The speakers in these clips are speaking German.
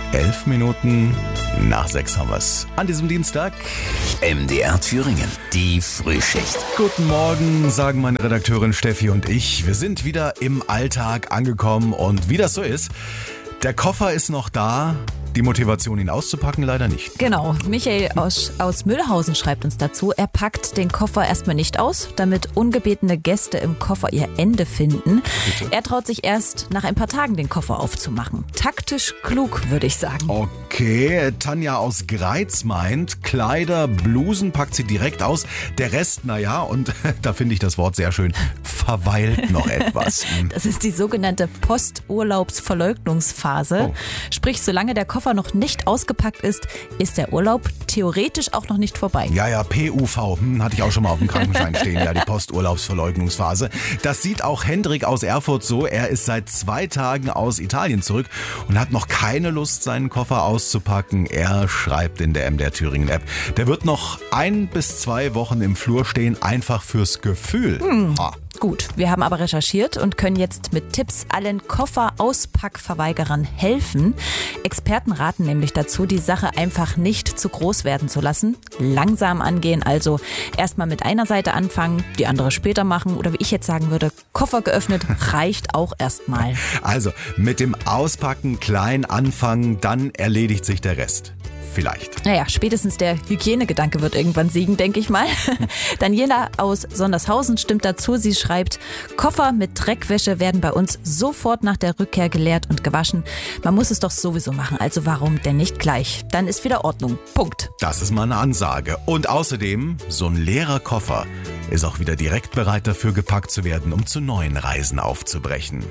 11 Minuten nach 6 haben wir es. An diesem Dienstag. MDR Thüringen, die Frühschicht. Guten Morgen, sagen meine Redakteurin Steffi und ich. Wir sind wieder im Alltag angekommen und wie das so ist, der Koffer ist noch da. Die Motivation, ihn auszupacken, leider nicht. Genau. Michael aus Mühlhausen schreibt uns dazu, er packt den Koffer erstmal nicht aus, damit ungebetene Gäste im Koffer ihr Ende finden. Bitte? Er traut sich erst nach ein paar Tagen den Koffer aufzumachen. Taktisch klug, würde ich sagen. Okay, Tanja aus Greiz meint, Kleider, Blusen packt sie direkt aus. Der Rest, naja, und da finde ich das Wort sehr schön, verweilt noch etwas. Das ist die sogenannte Posturlaubsverleugnungsphase. Sprich, solange der Koffer noch nicht ausgepackt ist, ist der Urlaub theoretisch auch noch nicht vorbei. Ja, PUV, hatte ich auch schon mal auf dem Krankenschein stehen, ja, die Posturlaubsverleugnungsphase. Das sieht auch Hendrik aus Erfurt so. Er ist seit 2 Tagen aus Italien zurück und hat noch keine Lust, seinen Koffer auszupacken. Er schreibt in der MDR Thüringen App, der wird noch 1 bis 2 Wochen im Flur stehen, einfach fürs Gefühl. Gut, wir haben aber recherchiert und können jetzt mit Tipps allen Kofferauspackverweigerern helfen. Experten raten nämlich dazu, die Sache einfach nicht zu groß werden zu lassen. Langsam angehen, also erstmal mit einer Seite anfangen, die andere später machen oder wie ich jetzt sagen würde, Koffer geöffnet reicht auch erstmal. Also mit dem Auspacken klein anfangen, dann erledigt sich der Rest. Vielleicht. Naja, spätestens der Hygienegedanke wird irgendwann siegen, denke ich mal. Daniela aus Sondershausen stimmt dazu. Sie schreibt, Koffer mit Dreckwäsche werden bei uns sofort nach der Rückkehr geleert und gewaschen. Man muss es doch sowieso machen, also warum denn nicht gleich? Dann ist wieder Ordnung. Punkt. Das ist mal eine Ansage. Und außerdem, so ein leerer Koffer ist auch wieder direkt bereit dafür gepackt zu werden, um zu neuen Reisen aufzubrechen.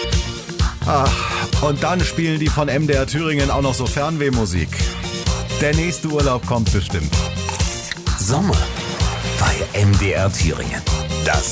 Und dann spielen die von MDR Thüringen auch noch so Fernwehmusik. Der nächste Urlaub kommt bestimmt. Sommer bei MDR Thüringen. Das